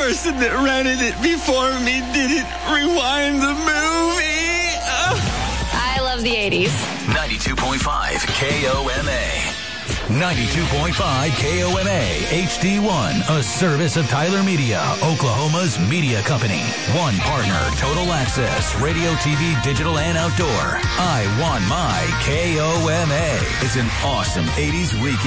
person that rented it before me didn't rewind the movie. I love the 80s. 92.5 KOMA. 92.5 KOMA HD1, a service of Tyler Media, Oklahoma's media company. One partner, Total Access, radio, TV, digital, and outdoor. I want my KOMA. It's an awesome 80s weekend.